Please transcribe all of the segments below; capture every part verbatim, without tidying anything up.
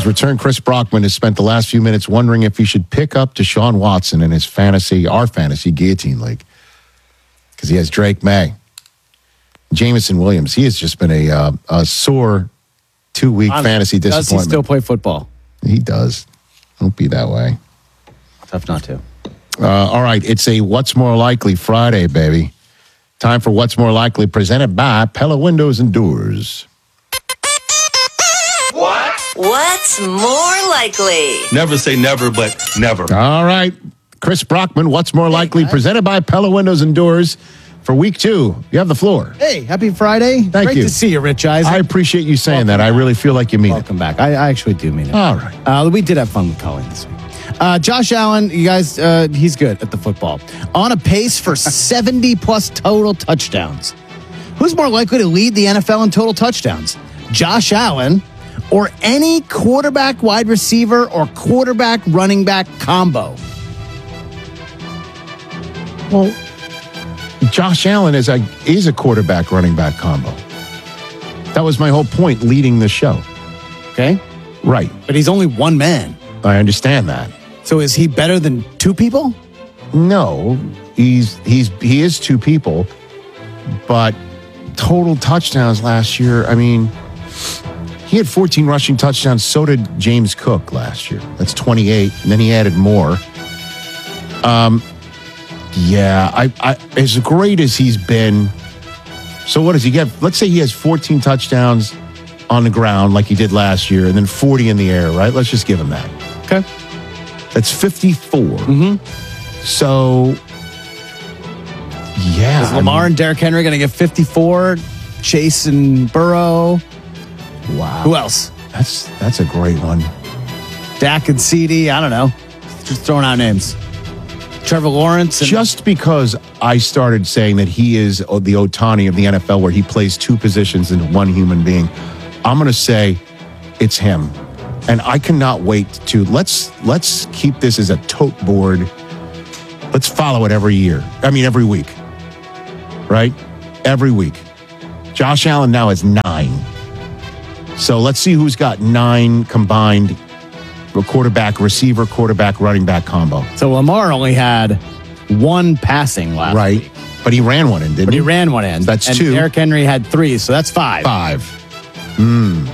his return, Chris Brockman has spent the last few minutes wondering if he should pick up Deshaun Watson in his fantasy, our fantasy guillotine league. Because he has Drake May. Jameson Williams, he has just been a, uh, a sore two-week Honestly, fantasy disappointment. Does he still play football? He does. Don't be that way. Tough not to. Uh, all right, it's a What's More Likely Friday, baby. Time for What's More Likely, presented by Pella Windows and Doors. What? What's more likely? Never say never, but never. All right, Chris Brockman, What's More Likely, presented by Pella Windows and Doors for week two. You have the floor. Hey, happy Friday. Thank Great you. to see you, Rich Eisen. I appreciate you saying Welcome that. back. I really feel like you mean Welcome back. I, I actually do mean it. it. All right. Uh, we did have fun with Colin this week. Uh, Josh Allen, you guys, uh, he's good at the football. On a pace for seventy plus total touchdowns. Who's more likely to lead the N F L in total touchdowns? Josh Allen or any quarterback, wide receiver, or quarterback, running back combo? Well, Josh Allen is a, is a quarterback running back combo. That was my whole point leading the show. Okay. Right. But he's only one man. I understand that. So is he better than two people? No, he's he's he is two people, but total touchdowns last year, I mean, he had fourteen rushing touchdowns. So did James Cook last year. That's twenty-eight, and then he added more. Um, yeah, I, I as great as he's been. So what does he get? Let's say he has fourteen touchdowns on the ground like he did last year, and then forty in the air, right? Let's just give him that. Okay. That's fifty-four. Mm-hmm. So, yeah. Is Lamar and Derrick Henry going to get fifty-four? Chase and Burrow? Wow. Who else? That's that's a great one. Dak and C D? I don't know. Just throwing out names. Trevor Lawrence? And- Just because I started saying that he is the Ohtani of the N F L, where he plays two positions into one human being, I'm going to say it's him. And I cannot wait to let's let's keep this as a tote board. Let's follow it every year. I mean, every week. Right? Every week. Josh Allen now has nine. So let's see who's got nine combined quarterback, receiver, quarterback, running back combo. So Lamar only had one passing last Right. week. But he ran one in, didn't But he? he ran one in. That's and two. Derrick Henry had three, so that's five. Five. Hmm.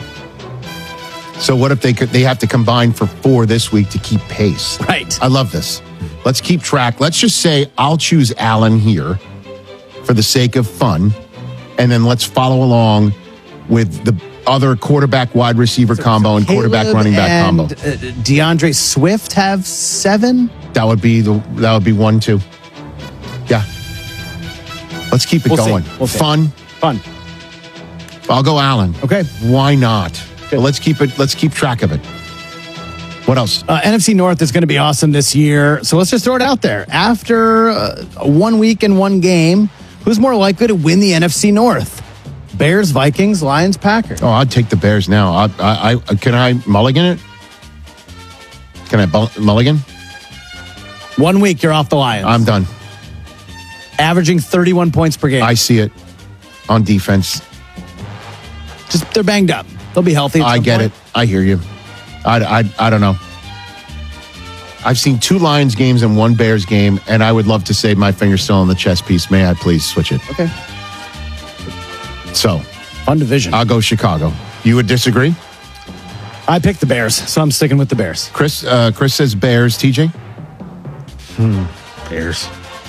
So what if they could? They have to combine for four this week to keep pace. Right. I love this. Let's keep track. Let's just say I'll choose Allen here for the sake of fun, and then let's follow along with the other quarterback wide receiver combo and quarterback Caleb running back and, combo. Uh, DeAndre Swift have seven. That would be the that would be one two. Yeah. Let's keep it We'll see. going. We'll see. Fun. Fun. I'll go Allen. Okay. Why not? But let's keep it. Let's keep track of it. What else? Uh, N F C North is going to be awesome this year. So let's just throw it out there. After uh, one week and one game, who's more likely to win the N F C North? Bears, Vikings, Lions, Packers. Oh, I'd take the Bears now. I, I, I can I mulligan it? Can I bu- mulligan? One week, you're off the Lions. I'm done. Averaging thirty-one points per game. I see it on defense. Just they're banged up. They'll be healthy. at I some get point. it. I hear you. I, I, I don't know. I've seen two Lions games and one Bears game, and I would love to say my finger's still on the chess piece. May I please switch it? Okay. So, Fun division. I'll go Chicago. You would disagree? I picked the Bears, so I'm sticking with the Bears. Chris uh, Chris says Bears. T J? Bears.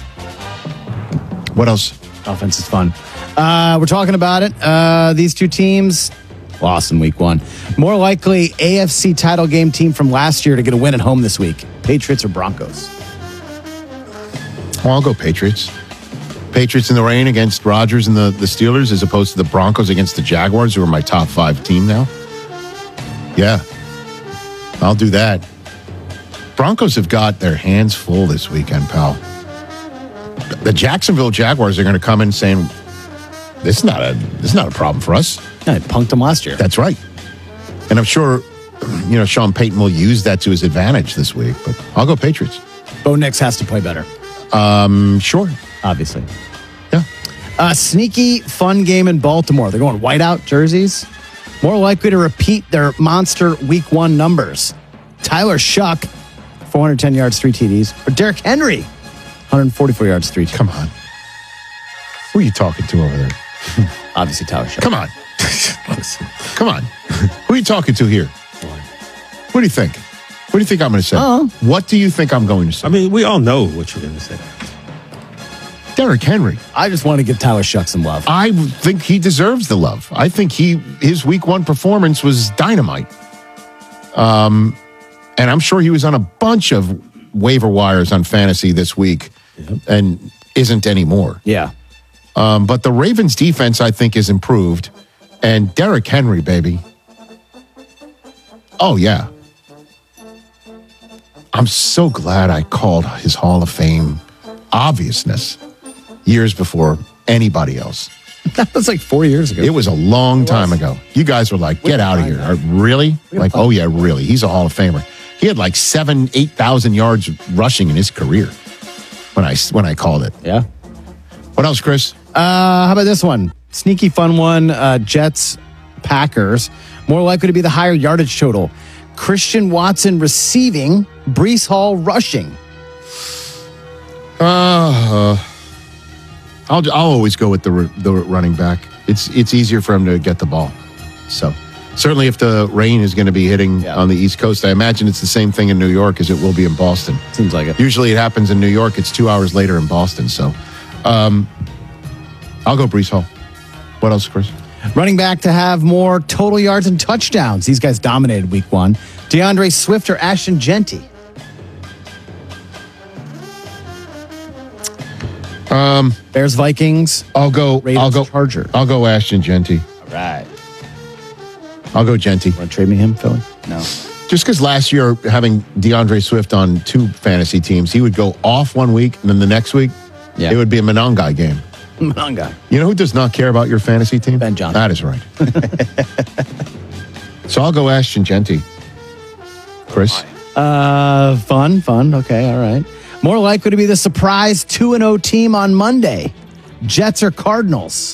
What else? Offense is fun. Uh, we're talking about it. Uh, these two teams lost in week one. More likely, A F C title game team from last year to get a win at home this week. Patriots or Broncos? Well, I'll go Patriots. Patriots in the rain against Rodgers and the, the Steelers, as opposed to the Broncos against the Jaguars, who are my top five team now. Yeah, I'll do that. Broncos have got their hands full this weekend, pal. The Jacksonville Jaguars are going to come in saying, "This is not a this is not a problem for us." Yeah, I punked them last year. That's right, and I'm sure you know Sean Payton will use that to his advantage this week. But I'll go Patriots. Bo Nix has to play better, Um, sure. obviously. Yeah. Uh, sneaky, fun game in Baltimore. They're going whiteout jerseys. more likely to repeat their monster week one numbers? Tyler Shuck, four hundred ten yards, three T Ds. Or Derrick Henry, one hundred forty-four yards, three T Ds. Come on. Who are you talking to over there? Obviously, Tyler Shuck. Come on. Come on. Who are you talking to here? What do you think? What do you think I'm going to say? Uh-huh. What do you think I'm going to say? I mean, we all know what you're going to say. Derrick Henry. I just want to give Tyler Shuck some love. I think he deserves the love. I think he his week one performance was dynamite. Um, and I'm sure he was on a bunch of waiver wires on fantasy this week, yep. and isn't anymore. Yeah. Um, but the Ravens defense, I think, is improved. And Derrick Henry, baby. Oh, yeah. I'm so glad I called his Hall of Fame obviousness years before anybody else. That was like four years ago. It was a long time ago. You guys were like, get out of here. Uh, Really? Like, oh, yeah, really. He's a Hall of Famer. He had like seven, eight thousand yards rushing in his career when I, when I called it. Yeah. What else, Chris? Uh, how about this one? Sneaky fun one. Uh, Jets, Packers. More likely to be the higher yardage total. Christian Watson receiving, Breece Hall rushing. Uh, I'll I'll always go with the the running back. It's it's easier for him to get the ball. So certainly, if the rain is going to be hitting yeah. on the East Coast, I imagine it's the same thing in New York as it will be in Boston. Seems like it. Usually, it happens in New York. It's two hours later in Boston. So, um, I'll go Breece Hall. What else, Chris? Running back to have more total yards and touchdowns. These guys dominated week one. DeAndre Swift or Ashton Genty? Um, Bears, Vikings. I'll go. Raiders, I'll go. Charger. I'll go Ashton Genty. All right. I'll go Genty. Want to trade me him, Philly? No. Just because last year having DeAndre Swift on two fantasy teams, he would go off one week and then the next week, yeah. it would be a Monongai game. Monongai. You know who does not care about your fantasy team? Ben Johnson. That is right. So I'll go Ashton Genty. Chris? Uh, fun, fun. Okay, all right. More likely to be the surprise two and oh team on Monday. Jets or Cardinals?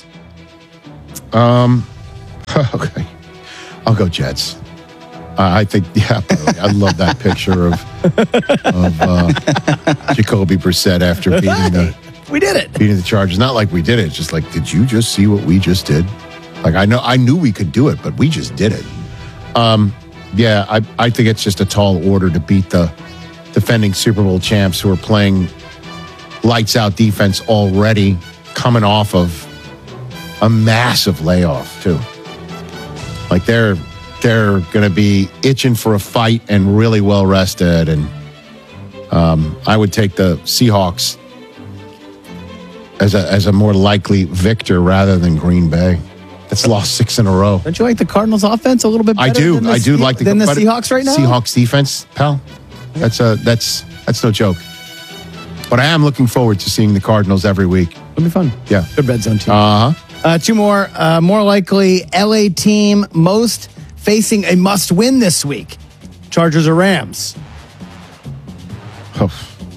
Um, okay. I'll go Jets. Uh, I think, yeah, really, I love that picture of, of uh, Jacoby Brissett after beating the, we did it. beating the Chargers. Not like we did it. It's just like, did you just see what we just did? Like, I know, I knew we could do it, but we just did it. Um, yeah, I, I think it's just a tall order to beat the defending Super Bowl champs who are playing lights out defense already, coming off of a massive layoff too. Like they're they're going to be itching for a fight and really well rested. And um, I would take the Seahawks as a as a more likely victor rather than Green Bay. That's lost six in a row. Don't you like the Cardinals offense a little bit better I do. than the, I do Se- like the than the but Seahawks right now? Seahawks defense, pal. That's a that's that's no joke. But I am looking forward to seeing the Cardinals every week. It'll be fun. Yeah. Good red zone team. Uh huh. Uh, two more. Uh, more likely, L A team most facing a must win this week. Chargers or Rams? Oh.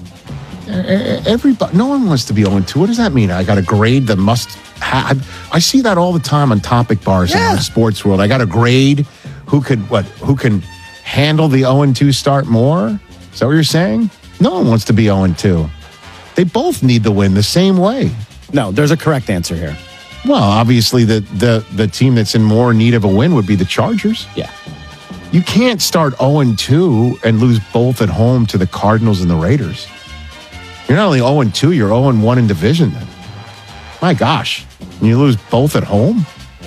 Everybody, no one wants to be oh and two. What does that mean? I got to grade the must have. I see that all the time on topic bars Yeah. in the sports world. I got to grade who could what who can handle the oh and two start more. Is that what you're saying? No one wants to be oh and two. They both need the win the same way. No, there's a correct answer here. Well, obviously, the the the team that's in more need of a win would be the Chargers. Yeah. You can't start oh and two and lose both at home to the Cardinals and the Raiders. You're not only oh and two, you're oh and one in division then. My gosh. And you lose both at home?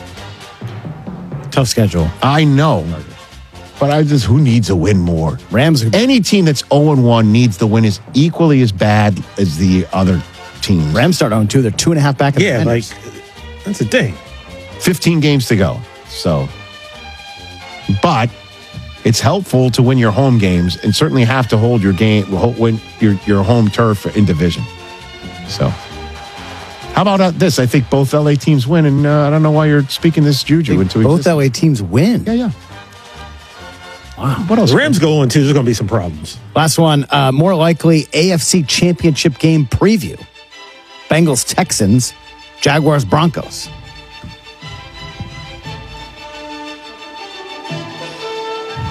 Tough schedule. I know. But I just, who needs a win more? Rams. Are, Any team that's oh and one needs the win is equally as bad as the other teams. Rams start oh and two. They're two and a half back. At Yeah, the like, Niners. that's a thing. fifteen games to go. So, but it's helpful to win your home games and certainly have to hold your game, win your, your home turf in division. So, how about uh, this? I think both L A teams win, and uh, I don't know why you're speaking this juju into Both existence. L A teams win. Yeah, yeah. Wow. What else? The Rams go on two, there's going to be some problems. Last one. Uh, more likely A F C Championship game preview. Bengals Texans. Jaguars Broncos.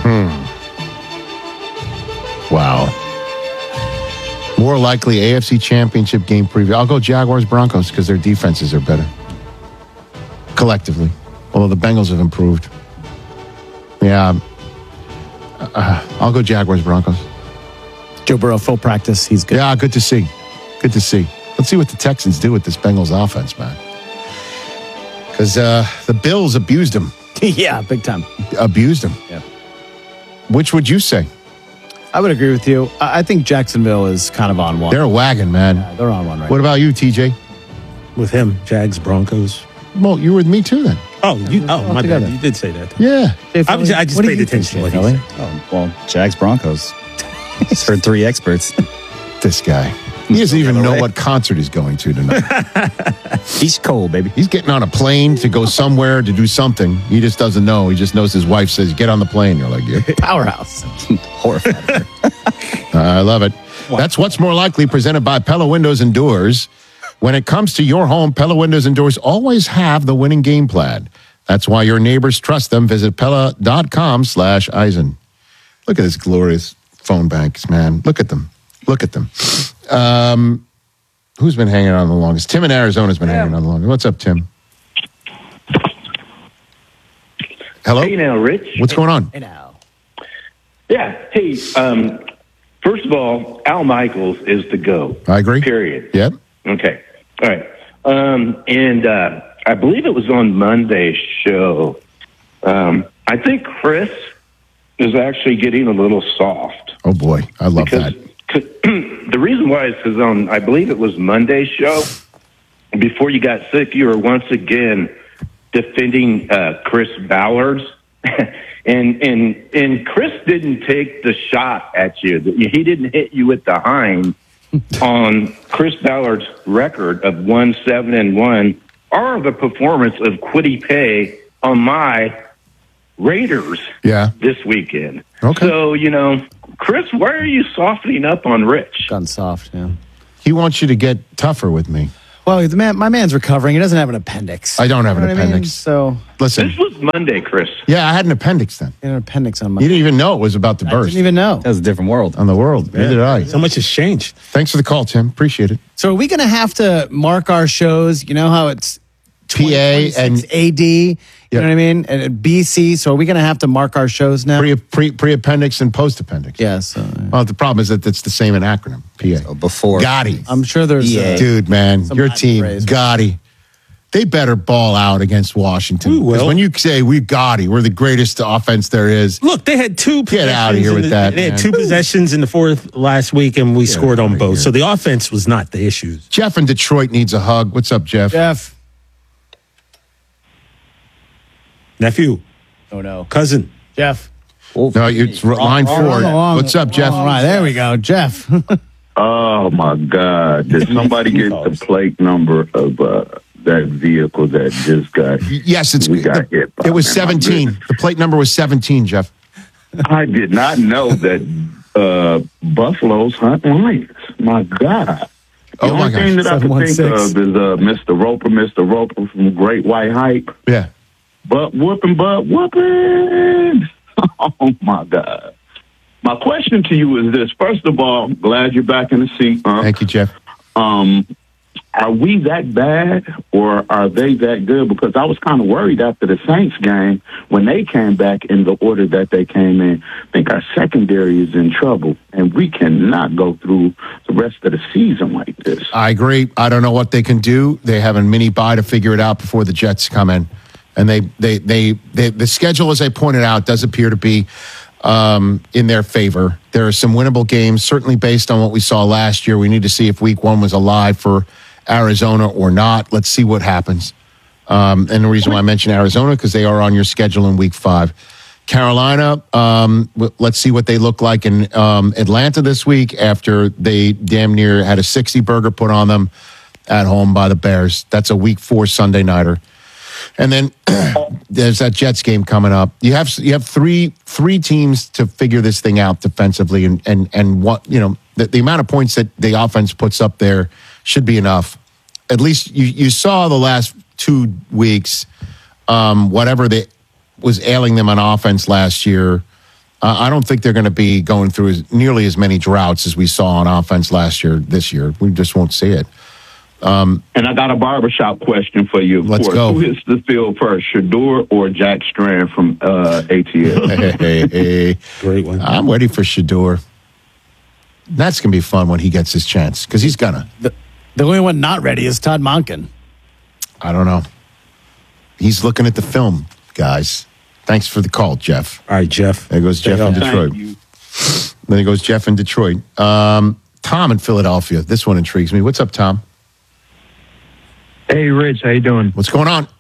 Wow. More likely A F C Championship game preview. I'll go Jaguars Broncos because their defenses are better. Collectively. Although the Bengals have improved. Yeah. Uh, I'll go Jaguars Broncos. Joe Burrow, full practice. He's good. Yeah, good to see. Good to see. Let's see what the Texans do with this Bengals offense, man. Because uh, the Bills abused him. Yeah, big time. Abused him. Yeah. Which would you say? I would agree with you. I I think Jacksonville is kind of on one. They're a wagon, man. Yeah, they're on one right What about you, T J? With him, Jags, Broncos. Well, you were with me too then. Oh, you, oh, my together. bad. You did say that. Yeah. Jay I, was, Philly, I just what do paid you attention to think, what he Jay said. Philly? Oh, well, Jags Broncos. Just heard three experts. This guy. He doesn't even know what concert he's going to tonight. He's cold, baby. He's getting on a plane to go somewhere to do something. He just doesn't know. He just knows his wife says, get on the plane. You're like, yeah. Powerhouse. Horrified. I love it. That's What's More Likely, presented by Pella Windows and Doors. When it comes to your home, Pella Windows and Doors always have the winning game plan. That's why your neighbors trust them. Visit Pella.com slash Eisen. Look at this glorious phone banks, man. Look at them. Look at them. Um, who's been hanging on the longest? Tim in Arizona's been hanging on the longest. What's up, Tim? Hello? Hey now, Rich. What's going on? Hey now. Yeah. Hey, um, first of all, Al Michaels is the GOAT. I agree. Period. Yep. Okay. All right. Um, and uh, I believe it was on Monday's show. Um, I think Chris is actually getting a little soft. Oh, boy. I love because, that. 'cause the reason why is because on, I believe it was Monday's show, before you got sick, you were once again defending uh, Chris Ballard's. and and and Chris didn't take the shot at you. He didn't hit you with the hind on Chris Ballard's record of one seven and one, or the performance of Kwity Paye on my Raiders Yeah. this weekend. Okay. So, you know, Chris, why are you softening up on Rich? Gone soft, yeah. He wants you to get tougher with me. Well, the man, my man's recovering. He doesn't have an appendix. I don't have You know an what I mean? appendix. So, Listen. This was Monday, Chris. Yeah, I had an appendix then. an appendix on my. You didn't even know it was about to I burst didn't even know. That was a different world. on the world. Neither did I. So much has changed. Thanks for the call, Tim. Appreciate it. So, are we going to have to mark our shows? You know how it's P A and A D. You Yep. know what I mean? And B C. So, are we going to have to mark our shows now? pre, pre, pre-appendix and post-appendix. yeah. So, Well, the problem is that it's the same in acronym. P A. So before. Gotti. I'm sure there's. E A. Uh, Dude, man, Some your Latin team, phrase. Gotti. They better ball out against Washington. We will. Because when you say we Gotti, we're the greatest offense there is. Look, they had two. Get outta here possessions in with the- that, They had man. two possessions in the fourth last week, and we scored on outta both. here. So the offense was not the issue. Jeff in Detroit needs a hug. What's up, Jeff? Jeff. Nephew, Oh no. cousin. Jeff. Oh, No, it's line Wrong, four. wrong, wrong. What's up, Jeff? All right, there we go, Jeff. Oh my God! Did somebody get the plate number of uh, that vehicle that just got? Yes, it's We got the- hit by it was him. seventeen. The plate number was seventeen, Jeff. I did not know that uh, buffaloes hunt lions. My God! The Oh, my only thing gosh. that I can think seven one of six. is uh, Mister Roper, Mister Roper from Great White Hype. Yeah. Butt whooping, butt whooping. Oh my God! My question to you is this: first of all, glad you're back in the seat. Huh? Thank you, Jeff. Um, are we that bad or are they that good? Because I was kind of worried after the Saints game when they came back in the order that they came in. I think our secondary is in trouble, and we cannot go through the rest of the season like this. I agree. I don't know what they can do. They have a mini bye to figure it out before the Jets come in. And they, they, they, they the schedule, as I pointed out, does appear to be um, in their favor. There are some winnable games, certainly based on what we saw last year. We need to see if week one was alive for Arizona or not. Let's see what happens. Um, and the reason why I mention Arizona, because they are on your schedule in week five. Carolina, um, w- let's see what they look like in um, Atlanta this week after they damn near had a sixty burger put on them at home by the Bears. That's a week four Sunday nighter. And then there's that Jets game coming up. You have you have three three teams to figure this thing out defensively, and and and what you know the, the amount of points that the offense puts up there should be enough. At least you you saw the last two weeks, um, whatever they was ailing them on offense last year. Uh, I don't think they're going to be going through as, nearly as many droughts as we saw on offense last year, this year. We just won't see it. Um, and I got a barbershop question for you. Of Let's course. go. Who hits the field first, Shador or Jack Strand from uh, A T L? hey, hey, hey. Great one. I'm ready for Shador. That's going to be fun when he gets his chance because he's going to. The, the only one not ready is Todd Monken. I don't know. He's looking at the film, guys. Thanks for the call, Jeff. All right, Jeff. There goes Jeff in Detroit. There goes Jeff in Detroit. Um, Tom in Philadelphia. This one intrigues me. What's up, Tom? Hey, Rich. How you doing? What's going on?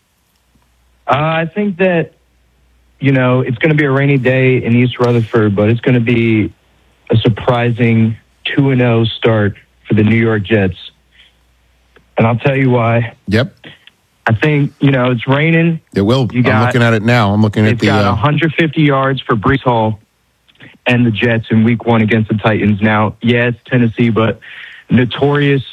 Uh, I think that, you know, it's going to be a rainy day in East Rutherford, but it's going to be a surprising two and oh start for the New York Jets. And I'll tell you why. Yep. I think, you know, it's raining. It will. You got, I'm looking at it now. I'm looking at it's the. got Uh, one hundred fifty yards for Brees Hall and the Jets in week one against the Titans. Now, yeah, it's Tennessee, but notorious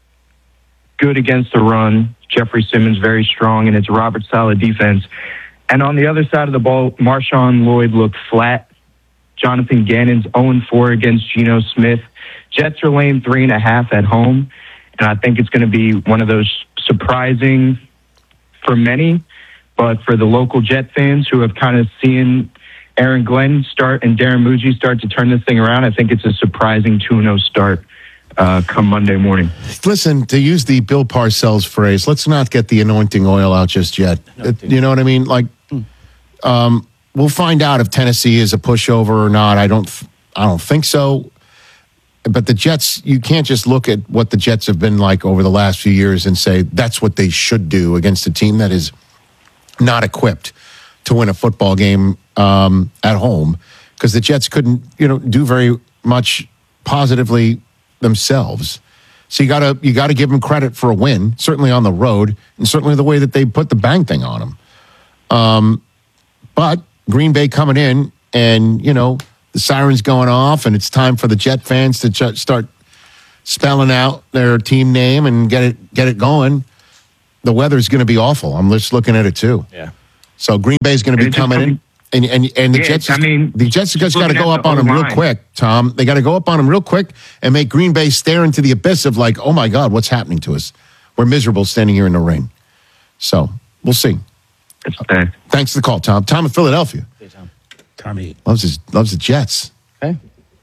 good against the run. Jeffrey Simmons very strong, and it's Robert Saleh defense. And on the other side of the ball, Marshawn Lloyd looked flat. Jonathan Gannon's oh and four against Geno Smith. Jets are laying three and a half at home, and I think it's going to be one of those surprising for many, but for the local Jet fans who have kind of seen Aaron Glenn start and Darren Muji start to turn this thing around, I think it's a surprising two and oh start uh, come Monday morning. Listen, to use the Bill Parcells phrase, let's not get the anointing oil out just yet. No, you know what I mean? Like, um, we'll find out if Tennessee is a pushover or not. I don't, I don't think so. But the Jets, you can't just look at what the Jets have been like over the last few years and say that's what they should do against a team that is not equipped to win a football game um, at home, because the Jets couldn't, you know, do very much positively themselves. So you gotta you gotta give them credit for a win, certainly on the road, and certainly the way that they put the bang thing on them. Um, but Green Bay coming in, and you know, the sirens going off, and it's time for the Jet fans to ch- start spelling out their team name and get it get it going. The weather's going to be awful. I'm just looking at it too. Yeah. So Green Bay's going to be coming in, and and and the Yeah, Jets. I mean, the Jets just got to looking go at up the on them real O-line. quick, Tom. They got to go up on them real quick and make Green Bay stare into the abyss of like, oh my God, what's happening to us? We're miserable standing here in the rain. So we'll see. It's bad. Thanks for the call, Tom. Tom in Philadelphia Hey, Tom. Tommy. loves his loves the Jets. Okay.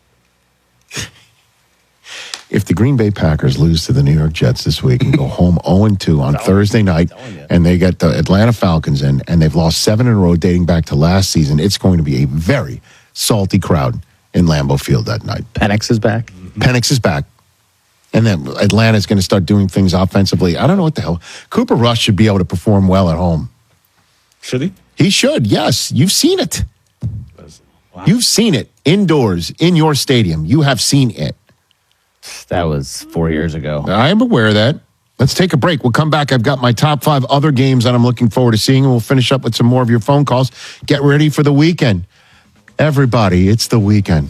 If the Green Bay Packers lose to the New York Jets this week and go home oh and two on Thursday night, and they get the Atlanta Falcons in, and they've lost seven in a row dating back to last season, it's going to be a very salty crowd in Lambeau Field that night. Penix is back. Penix is back. And then Atlanta's going to start doing things offensively. I don't know what the hell. Cooper Rush should be able to perform well at home. Should he? He should, yes. You've seen it. Wow. You've seen it indoors, in your stadium. You have seen it. That was four years ago. I am aware of that. Let's take a break. We'll come back. I've got my top five other games that I'm looking forward to seeing, and we'll finish up with some more of your phone calls. Get ready for the weekend. Everybody, it's the weekend.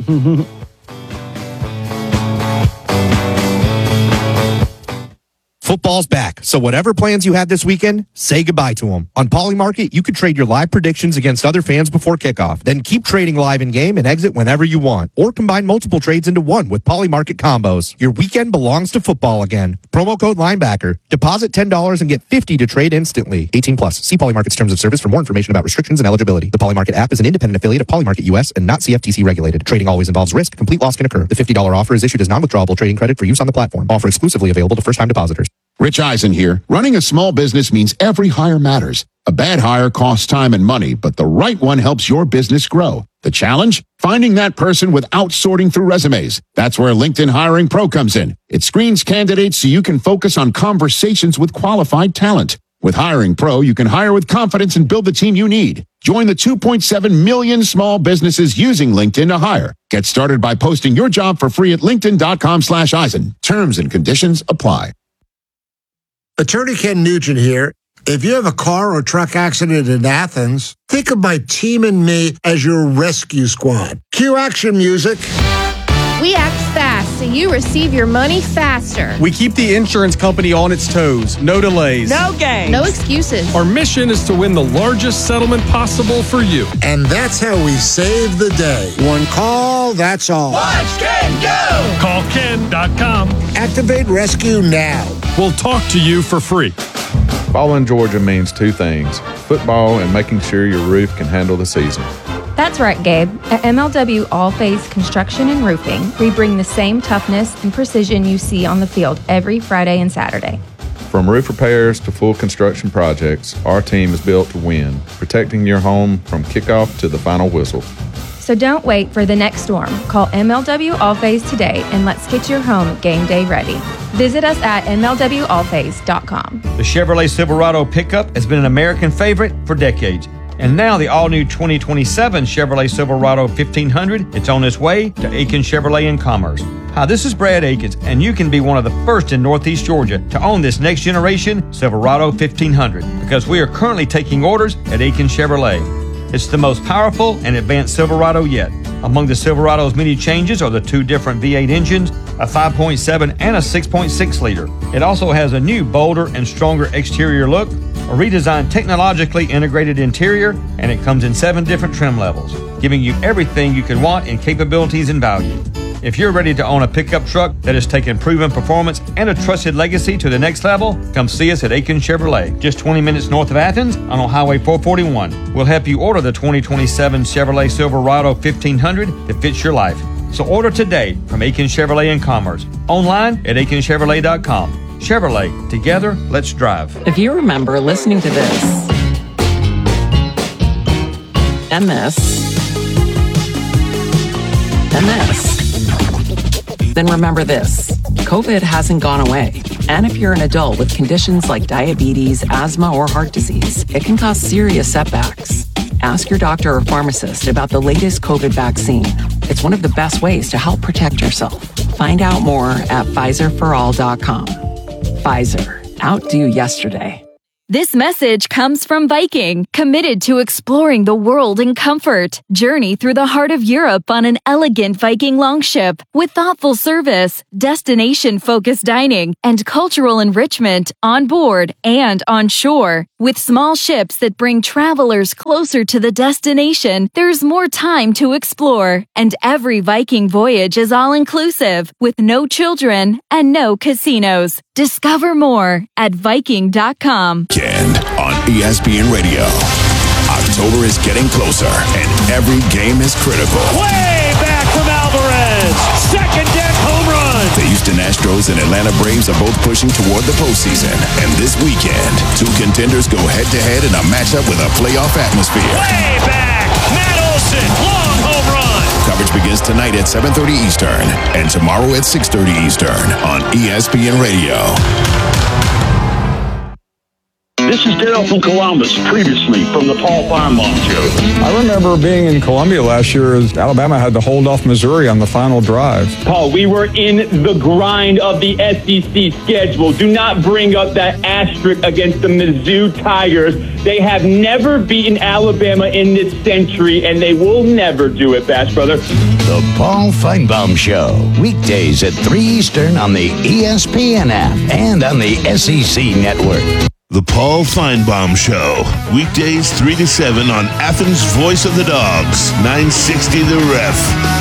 Football's back, so whatever plans you had this weekend, say goodbye to them. On Polymarket, you can trade your live predictions against other fans before kickoff. Then keep trading live in-game and exit whenever you want. Or combine multiple trades into one with Polymarket combos. Your weekend belongs to football again. Promo code Linebacker. Deposit ten dollars and get fifty dollars to trade instantly. eighteen plus. See Polymarket's terms of service for more information about restrictions and eligibility. The Polymarket app is an independent affiliate of Polymarket U S and not C F T C regulated. Trading always involves risk. Complete loss can occur. The fifty dollars offer is issued as non-withdrawable trading credit for use on the platform. Offer exclusively available to first-time depositors. Rich Eisen here. Running a small business means every hire matters. A bad hire costs time and money, but the right one helps your business grow. The challenge? Finding that person without sorting through resumes. That's where LinkedIn Hiring Pro comes in. It screens candidates so you can focus on conversations with qualified talent. With Hiring Pro, you can hire with confidence and build the team you need. Join the two point seven million small businesses using LinkedIn to hire. Get started by posting your job for free at linkedin.com slash Eisen. Terms and conditions apply. Attorney Ken Nugent here. If you have a car or truck accident in Athens, think of my team and me as your rescue squad. Cue action music. We act fast so you receive your money faster. We keep the insurance company on its toes. No delays. No games. No excuses. Our mission is to win the largest settlement possible for you. And that's how we save the day. One call, that's all. Watch Ken go! Call Ken dot com. Activate Rescue now. We'll talk to you for free. Ballin' Georgia means two things: football and making sure your roof can handle the season. That's right, Gabe. At M L W All-Phase Construction and Roofing, we bring the same toughness and precision you see on the field every Friday and Saturday. From roof repairs to full construction projects, our team is built to win, protecting your home from kickoff to the final whistle. So don't wait for the next storm. Call M L W All-Phase today and let's get your home game day ready. Visit us at M L W all phase dot com. The Chevrolet Silverado pickup has been an American favorite for decades. And now the all-new twenty twenty-seven Chevrolet Silverado fifteen hundred, it's on its way to Aiken Chevrolet in Commerce. Hi, this is Brad Akins, and you can be one of the first in Northeast Georgia to own this next-generation Silverado fifteen hundred because we are currently taking orders at Aiken Chevrolet. It's the most powerful and advanced Silverado yet. Among the Silverado's many changes are the two different V eight engines, a five point seven and a six point six liter. It also has a new, bolder, and stronger exterior look, a redesigned technologically integrated interior, and it comes in seven different trim levels, giving you everything you could want in capabilities and value. If you're ready to own a pickup truck that has taken proven performance and a trusted legacy to the next level, come see us at Aiken Chevrolet, just twenty minutes north of Athens on Highway four forty-one. We'll help you order the twenty twenty-seven Chevrolet Silverado fifteen hundred that fits your life. So order today from Aiken Chevrolet in Commerce, online at aiken chevrolet dot com. Chevrolet, together, let's drive. If you remember listening to this and this and this, then remember this: COVID hasn't gone away. And if you're an adult with conditions like diabetes, asthma, or heart disease, it can cause serious setbacks. Ask your doctor or pharmacist about the latest COVID vaccine. It's one of the best ways to help protect yourself. Find out more at Pfizer for all dot com. Pfizer. Outdo yesterday. This message comes from Viking, committed to exploring the world in comfort. Journey through the heart of Europe on an elegant Viking longship with thoughtful service, destination-focused dining, and cultural enrichment on board and on shore. With small ships that bring travelers closer to the destination, there's more time to explore. And every Viking voyage is all-inclusive, with no children and no casinos. Discover more at Viking dot com. Weekend on E S P N Radio. October is getting closer, and every game is critical. Way back from Alvarez. Second deck home run. The Houston Astros and Atlanta Braves are both pushing toward the postseason. And this weekend, two contenders go head-to-head in a matchup with a playoff atmosphere. Way back. Matt Olson. Long home run. Coverage begins tonight at seven thirty Eastern and tomorrow at six thirty Eastern on E S P N Radio. This is Dale from Columbus, previously from the Paul Feinbaum Show. I remember being in Columbia last year as Alabama had to hold off Missouri on the final drive. Paul, we were in the grind of the S E C schedule. Do not bring up that asterisk against the Mizzou Tigers. They have never beaten Alabama in this century, and they will never do it, Bash Brother. The Paul Feinbaum Show, weekdays at three Eastern on the E S P N app and on the S E C Network. The Paul Feinbaum Show, weekdays three to seven on Athens' Voice of the Dogs, nine sixty The Ref.